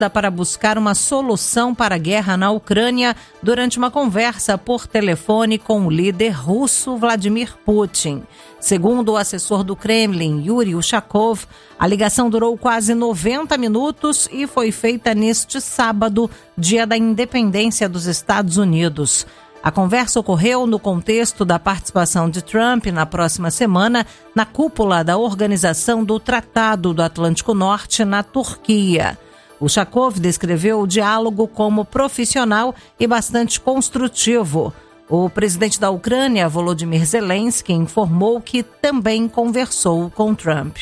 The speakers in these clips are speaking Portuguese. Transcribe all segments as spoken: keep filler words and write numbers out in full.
para buscar uma solução para a guerra na Ucrânia durante uma conversa por telefone com o líder russo Vladimir Putin. Segundo o assessor do Kremlin, Yuri Ushakov, a ligação durou quase noventa minutos e foi feita neste sábado, dia da independência dos Estados Unidos. A conversa ocorreu no contexto da participação de Trump na próxima semana na cúpula da Organização do Tratado do Atlântico Norte na Turquia. Ushakov descreveu o diálogo como profissional e bastante construtivo. O presidente da Ucrânia, Volodymyr Zelensky, informou que também conversou com Trump.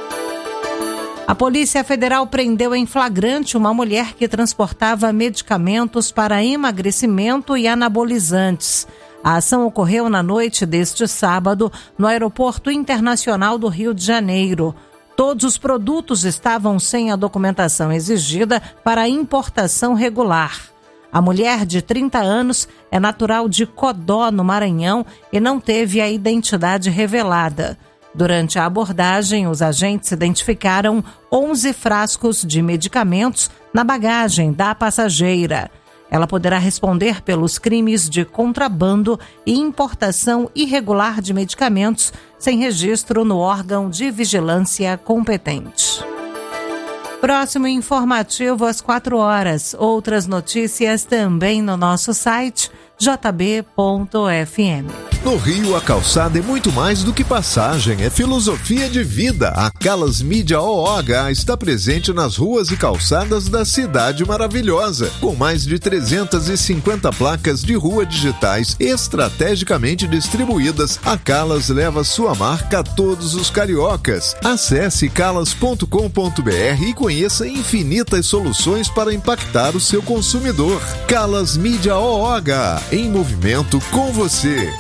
A Polícia Federal prendeu em flagrante uma mulher que transportava medicamentos para emagrecimento e anabolizantes. A ação ocorreu na noite deste sábado no Aeroporto Internacional do Rio de Janeiro. Todos os produtos estavam sem a documentação exigida para importação regular. A mulher, de trinta anos, é natural de Codó, no Maranhão, e não teve a identidade revelada. Durante a abordagem, os agentes identificaram onze frascos de medicamentos na bagagem da passageira. Ela poderá responder pelos crimes de contrabando e importação irregular de medicamentos sem registro no órgão de vigilância competente. Próximo informativo às quatro horas. Outras notícias também no nosso site j b ponto f m. No Rio, a calçada é muito mais do que passagem, é filosofia de vida. A Calas Mídia O O H está presente nas ruas e calçadas da cidade maravilhosa, com mais de trezentas e cinquenta placas de rua digitais estrategicamente distribuídas. A Calas leva sua marca a todos os cariocas. Acesse calas ponto com ponto b r e conheça infinitas soluções para impactar o seu consumidor. Calas Mídia O O H, em movimento com você.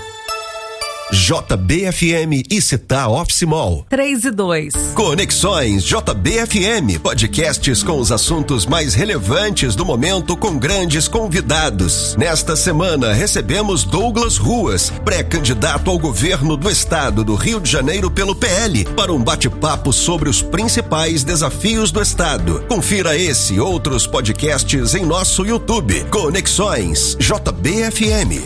J B F M e Città Office Mall. três e dois. Conexões J B F M. Podcasts com os assuntos mais relevantes do momento com grandes convidados. Nesta semana recebemos Douglas Ruas, pré-candidato ao governo do estado do Rio de Janeiro pelo P L, para um bate-papo sobre os principais desafios do estado. Confira esse e outros podcasts em nosso YouTube. Conexões J B F M.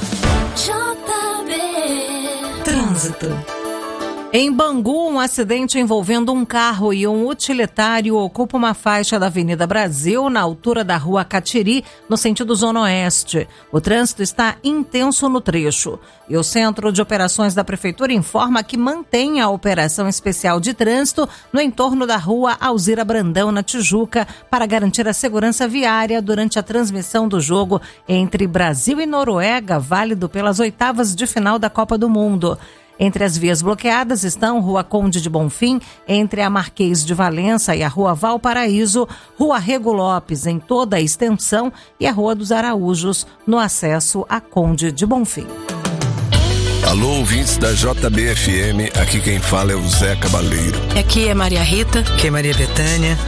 Trânsito. Em Bangu, um acidente envolvendo um carro e um utilitário ocupa uma faixa da Avenida Brasil, na altura da Rua Catiri, no sentido Zona Oeste. O trânsito está intenso no trecho. E o Centro de Operações da Prefeitura informa que mantém a operação especial de trânsito no entorno da Rua Alzira Brandão, na Tijuca, para garantir a segurança viária durante a transmissão do jogo entre Brasil e Noruega, válido pelas oitavas de final da Copa do Mundo. Entre as vias bloqueadas estão Rua Conde de Bonfim, entre a Marquês de Valença e a Rua Valparaíso, Rua Rego Lopes em toda a extensão e a Rua dos Araújos no acesso a Conde de Bonfim. Alô, ouvintes da J B F M, aqui quem fala é o Zé Cabaleiro. Aqui é Maria Rita, que é Maria Bethânia.